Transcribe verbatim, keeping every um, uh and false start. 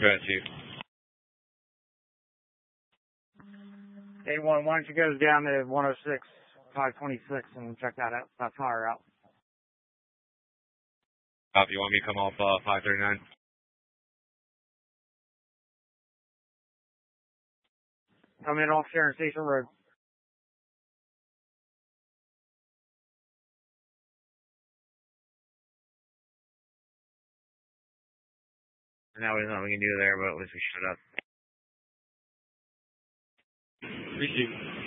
Good, Chief. A one, why don't you go down to one oh six, five twenty-six and check that out, that fire out. Copy, you want me to come off uh, five thirty-nine? Coming in off Sharon Station Road. Now there's nothing we can do there, but at least we shut up. Three, two.